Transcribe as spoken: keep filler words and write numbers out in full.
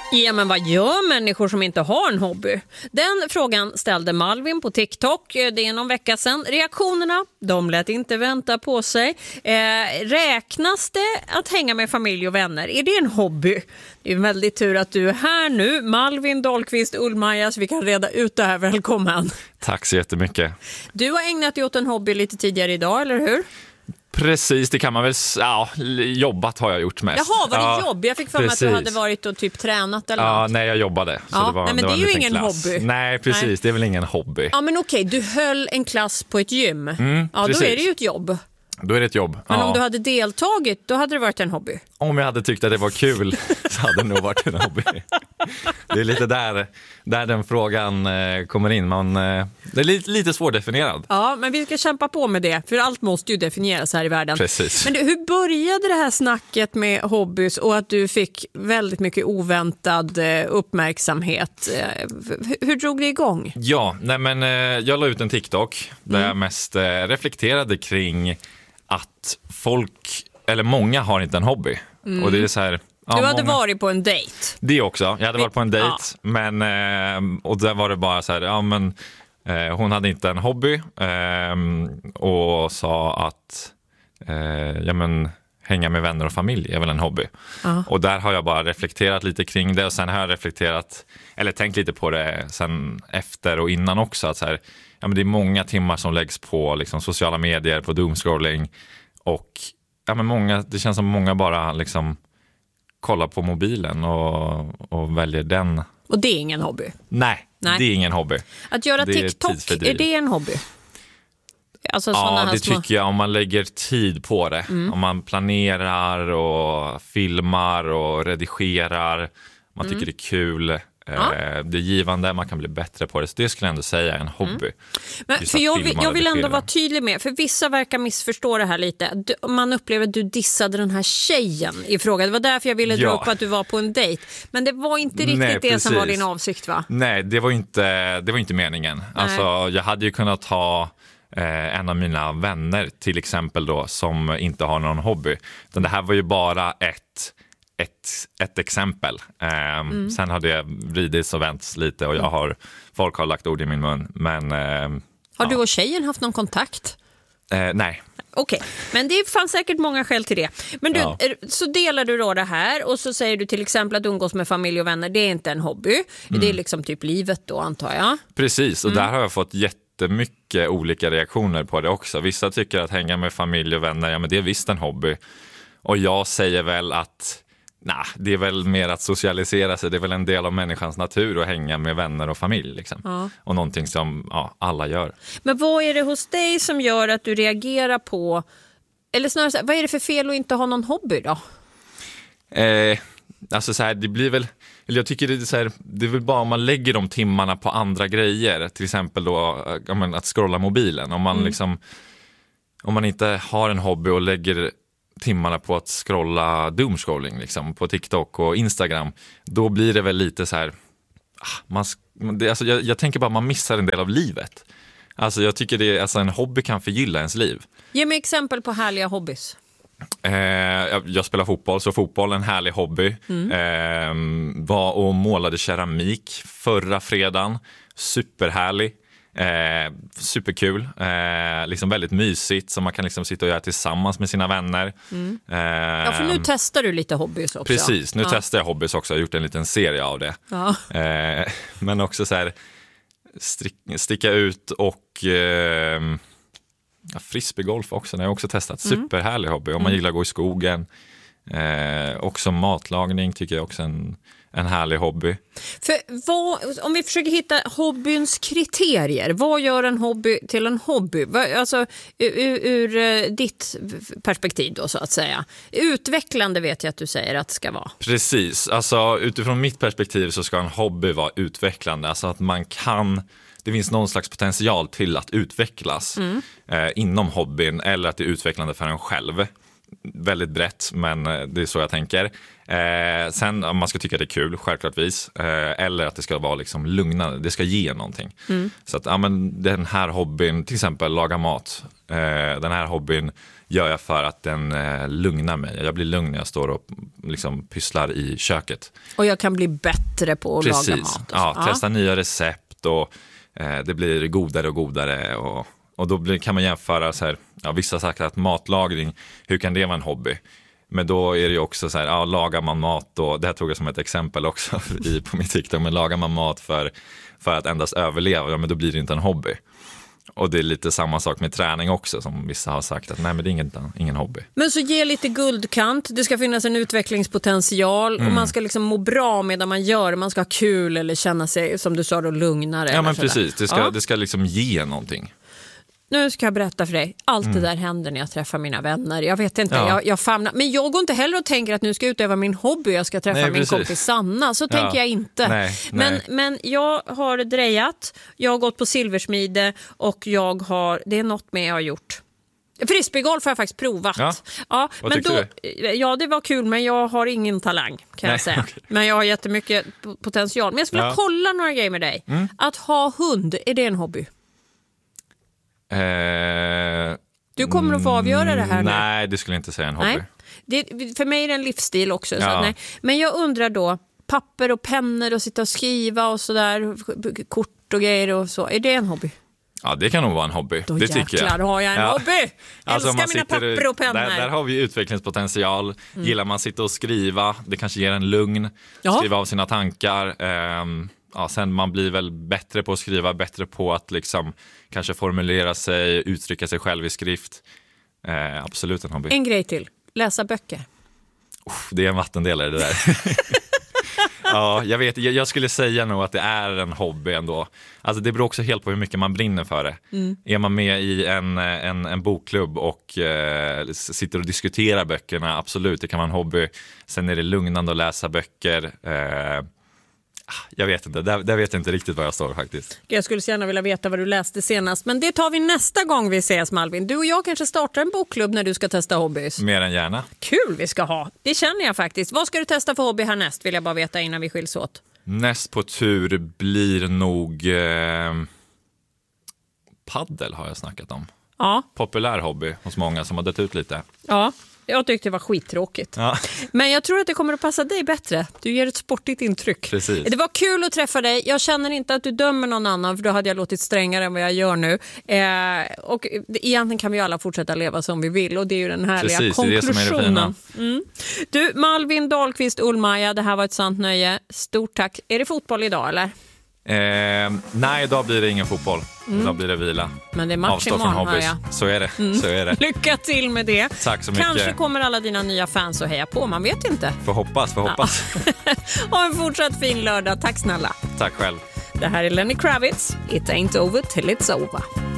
Ja, men vad gör människor som inte har en hobby? Den frågan ställde Malvin på TikTok. Det är någon vecka sedan. Reaktionerna, de lät inte vänta på sig. Eh, räknas det att hänga med familj och vänner? Är det en hobby? Det är väldigt tur att du är här nu. Malvin Dahlqvist Ullmaja, så vi kan reda ut det här. Välkommen. Tack så jättemycket. Du har ägnat dig åt en hobby lite tidigare idag, eller hur? Precis, det kan man väl... Ja, jobbat har jag gjort mest. Jaha, var det ja, jobb? Jag fick för mig att du hade varit och typ tränat eller Ja, något. nej, jag jobbade. Så ja, det var, nej, men det, det var är ju ingen klass. hobby. Nej, precis. Nej. Det är väl ingen hobby. Ja, men okej, du höll en klass på ett gym. Mm, ja, precis. då är det ju ett jobb. Då är det ett jobb. Men ja. om du hade deltagit, då hade det varit en hobby. Om jag hade tyckt att det var kul så hade det nog varit en hobby. Det är lite där, där den frågan eh, kommer in. Man, eh, det är lite, lite svårdefinierad. Ja, men vi ska kämpa på med det. För allt måste ju definieras här i världen. Precis. Men du, hur började det här snacket med hobbys och att du fick väldigt mycket oväntad eh, uppmärksamhet? Eh, hur, hur drog det igång? Ja, nej men eh, jag la ut en TikTok där mm. jag mest eh, reflekterade kring att folk, eller många har inte en hobby. Mm. Och det är så här... Ja, du hade många... varit på en dejt. Det också. Jag hade varit på en dejt. Ja. Men, eh, och där var det bara så här, ja men eh, hon hade inte en hobby. Eh, och sa att eh, ja men hänga med vänner och familj är väl en hobby. Uh-huh. Och där har jag bara reflekterat lite kring det. Och sen har jag reflekterat, eller tänkt lite på det sen efter och innan också. Att så här, ja men det är många timmar som läggs på liksom, sociala medier, på doomscrolling. Och ja men många, det känns som många bara liksom kollar på mobilen och, och väljer den. Och det är ingen hobby? Nej, Nej. det är ingen hobby. Att göra det TikTok, är, är det en hobby? Alltså ja, det små... tycker jag om man lägger tid på det. Mm. Om man planerar och filmar och redigerar. Man tycker mm. det är kul. Ja. Det är givande, man kan bli bättre på det. Så det skulle jag ändå säga är en hobby. Mm. Men för jag, vill, jag vill ändå vara tydlig med, för vissa verkar missförstå det här lite. Du, man upplever att du dissade den här tjejen i frågan. Det var därför jag ville dra ja. upp att du var på en dejt. Men det var inte riktigt Nej, det precis. som var din avsikt, va? Nej, det var inte, det var inte meningen. Alltså, jag hade ju kunnat ha eh, en av mina vänner till exempel då, som inte har någon hobby. Men det här var ju bara ett Ett, ett exempel. Eh, mm. Sen har det vridits och vänts lite och jag har, folk har lagt ord i min mun. Men, eh, har du ja. och tjejen haft någon kontakt? Eh, nej. Okej, okay. Men det fanns säkert många skäl till det. Men du, ja. så delar du då det här och så säger du till exempel att umgås med familj och vänner, det är inte en hobby. Mm. Det är liksom typ livet då, antar jag. Precis, och mm. där har jag fått jättemycket olika reaktioner på det också. Vissa tycker att hänga med familj och vänner, ja men det är visst en hobby. Och jag säger väl att nej, det är väl mer att socialisera sig. Det är väl en del av människans natur att hänga med vänner och familj. Liksom. Ja. Och någonting som ja, alla gör. Men vad är det hos dig som gör att du reagerar på... Eller snarare, vad är det för fel att inte ha någon hobby då? Eh, alltså så här, det blir väl... Eller jag tycker det är så här, det är väl bara om man lägger de timmarna på andra grejer. Till exempel då ja, men att scrolla mobilen. Om man mm. liksom... Om man inte har en hobby och lägger timmarna på att scrolla doomscrolling liksom, på TikTok och Instagram, då blir det väl lite så här man, det, alltså jag, jag tänker bara att man missar en del av livet. Alltså jag tycker det, alltså en hobby kan förgylla ens liv. Ge mig exempel på härliga hobbys. Eh, jag, jag spelar fotboll, så fotboll är en härlig hobby. Mm. Eh, var och målade keramik förra fredagen. Superhärlig. Eh, superkul, eh, liksom väldigt mysigt som man kan liksom sitta och göra tillsammans med sina vänner. Mm. Eh, ja, för nu testar du lite hobbys också. Precis, nu ja. testar jag hobbys också. Jag har gjort en liten serie av det. Ja. Eh, men också så här strick, sticka ut och eh, ja, frisbeegolf också. Det har jag också testat. Mm. Superhärlig hobby. Om man mm. gillar att gå i skogen. Eh, också matlagning tycker jag också en En härlig hobby. För vad, om vi försöker hitta hobbyns kriterier, vad gör en hobby till en hobby? Alltså ur, ur ditt perspektiv då så att säga. Utvecklande vet jag att du säger att det ska vara. Precis, alltså utifrån mitt perspektiv så ska en hobby vara utvecklande. Alltså att man kan, det finns någon slags potential till att utvecklas mm. eh, inom hobbyn eller att det är utvecklande för en själv. väldigt brett, men det är så jag tänker. Eh, sen om man ska tycka det är kul, självklartvis. Eh, eller att det ska vara liksom lugnande, det ska ge någonting. Mm. Så att ja, men den här hobbyn, till exempel laga mat. Eh, den här hobbyn gör jag för att den eh, lugnar mig. Jag blir lugn när jag står och liksom pysslar i köket. Och jag kan bli bättre på att Precis. laga mat. Ja, ja, testa nya recept och eh, det blir godare och godare. Och, och då blir, kan man jämföra så här, ja, vissa har sagt att matlagring, hur kan det vara en hobby? Men då är det ju också så här, ja, lagar man mat då, det här tog jag som ett exempel också i, på mitt TikTok, men lagar man mat för, för att endast överleva, ja, men då blir det inte en hobby. Och det är lite samma sak med träning också, som vissa har sagt att nej, men det är ingen, ingen hobby. Men så ge lite guldkant, det ska finnas en utvecklingspotential mm. och man ska liksom må bra med det man gör, man ska ha kul eller känna sig, som du sa då, lugnare. Ja, men precis, det ska, ja. det ska liksom ge någonting. Nu ska jag berätta för dig. Allt mm. det där händer när jag träffar mina vänner. Jag vet inte, ja. jag, jag famnar. Men jag går inte heller och tänker att nu ska jag utöva min hobby. Jag ska träffa Nej, min precis. kompis Sanna. Så ja. tänker jag inte. Nej, men, nej. men jag har drejat. Jag har gått på silversmide. Och jag har, det är något med jag har gjort. Frisbeegolf har jag faktiskt provat. Ja. Ja, Vad men då, du? Ja, det var kul, men jag har ingen talang kan Nej, jag säga. Okay. Men jag har jättemycket potential. Men jag skulle ja. kolla några grejer med dig. Mm. Att ha hund, är det en hobby? Eh, du kommer att få avgöra det här nej, nu. Nej, det skulle jag inte säga en hobby. Nej. Det, för mig är det en livsstil också. Ja. Så att nej. Men jag undrar då, papper och pennor och sitta och skriva och sådär, kort och grejer och så. Är det en hobby? Ja, det kan nog vara en hobby. Då det tycker jag. har jag en ja. hobby. Älskar alltså, mina sitter, papper och pennor. Där, där har vi utvecklingspotential. Mm. Gillar man sitta och skriva, det kanske ger en lugn. Ja. Skriva av sina tankar. Um, Ja, sen man blir väl bättre på att skriva, bättre på att liksom kanske formulera sig, uttrycka sig själv i skrift. Eh, absolut en hobby. En grej till, läsa böcker. Oh, det är en vattendelare det där. Ja, jag vet, jag, jag skulle säga nog att det är en hobby ändå. Alltså det beror också helt på hur mycket man brinner för det. Mm. Är man med i en, en, en bokklubb och eh, sitter och diskuterar böckerna, absolut, det kan vara en hobby. Sen är det lugnande att läsa böcker. Eh, Jag vet inte, där, där vet jag inte riktigt vad jag står faktiskt. Jag skulle så gärna vilja veta vad du läste senast. Men det tar vi nästa gång vi ses, Malvin. Du och jag kanske startar en bokklubb när du ska testa hobbys. Mer än gärna. Kul vi ska ha, det känner jag faktiskt. Vad ska du testa för hobby härnäst, vill jag bara veta innan vi skiljs åt. Näst på tur blir nog eh, paddel har jag snackat om. Ja. Populär hobby hos många som har dött ut lite. Ja. Jag tyckte det var skittråkigt. Ja. Men jag tror att det kommer att passa dig bättre. Du ger ett sportigt intryck. Precis. Det var kul att träffa dig. Jag känner inte att du dömer någon annan, för då hade jag låtit strängare än vad jag gör nu. Eh, och egentligen kan vi alla fortsätta leva som vi vill. Och det är ju den härliga Precis, konklusionen. det är det som är det fina. Mm. Du, Malvin Dahlqvist Ullmaja, det här var ett sant nöje. Stort tack. Är det fotboll idag eller? Eh, nej, idag blir det ingen fotboll. Mm. Idag blir det vila. Men det är match imorgon, hör jag. Så är det. Mm. Så är det. Lycka till med det. Tack så mycket. Kanske kommer alla dina nya fans att heja på, man vet inte. Får hoppas, får hoppas. Ja. Ha en fortsatt fin lördag. Tack snälla. Tack själv. Det här är Lenny Kravitz. It ain't over till it's over.